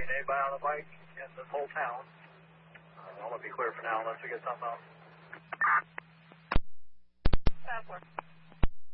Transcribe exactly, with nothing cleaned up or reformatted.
seen anybody on a bike in this whole town. Uh, I'll let be clear for now unless we get something else.